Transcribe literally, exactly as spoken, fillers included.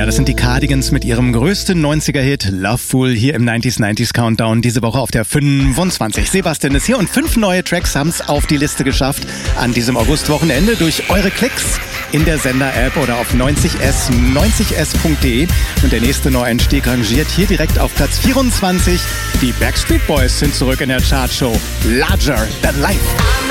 Ja, das sind die Cardigans mit ihrem größten neunziger-Hit Loveful hier im neunziger neunzig Countdown. Diese Woche auf der fünfundzwanzig. Sebastian ist hier und fünf neue Tracks haben es auf die Liste geschafft an diesem Augustwochenende durch eure Klicks in der Sender-App oder auf neunzig s, neunzig s punkt de. Und der nächste Neueinstieg rangiert hier direkt auf Platz vierundzwanzig. Die Backstreet Boys sind zurück in der Chartshow Larger Than Life.